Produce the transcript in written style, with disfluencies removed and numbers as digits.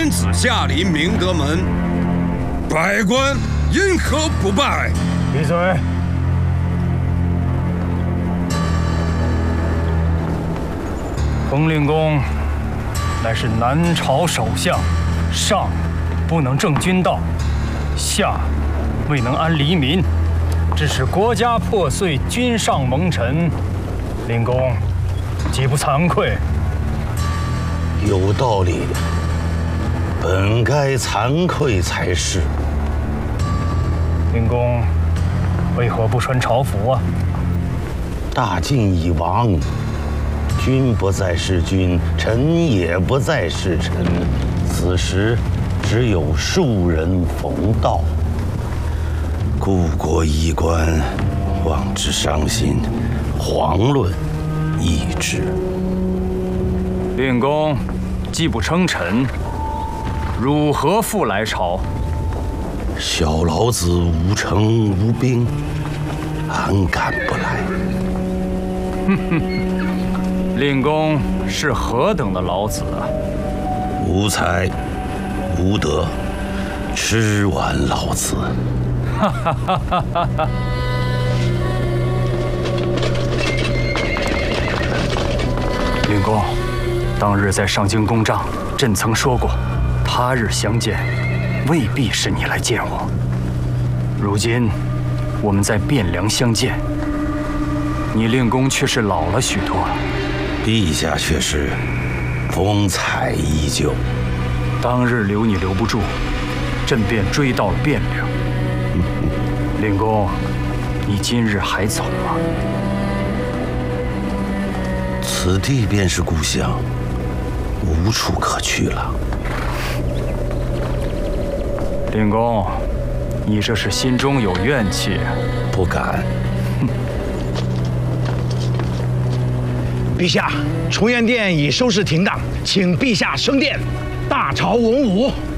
天子下临明德门，百官因何不拜？ 闭嘴！冯令公乃是南朝首相，上不能正君道，下未能安黎民，致使国家破碎，君上蒙尘。令公岂不惭愧？ 有道理，本该惭愧才是。 令公为何不穿朝服啊？ 大晋已亡，君不再是君，臣也不再是臣。此时只有庶人逢道，故国衣冠，望之伤心，遑论易之。 令公既不称臣，汝何复来朝？ 小老子无城无兵，安敢不来？ 哼哼，令公是何等的老子啊？ 无才无德，吃完老子。 哈哈哈哈哈哈！令公，当日在上京公帐，朕曾说过，他日相见，未必是你来见我。如今我们在汴梁相见，你令公却是老了许多。 陛下却是风采依旧。 当日留你留不住，朕便追到了汴梁。令公，你今日还走吗？ 此地便是故乡，无处可去了。 令公，你这是心中有怨气？ 不敢。 陛下，崇元殿已收拾停当，请陛下升殿，大朝文武。